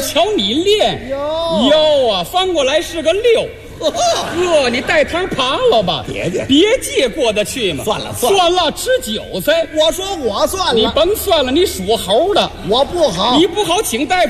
瞧你练，腰啊翻过来是个6。呵，你带堂爬了吧？别借过得去嘛。算了，吃9岁。 我说我算了， 你甭算了，你属猴的， 我不好， 你不好，请大夫。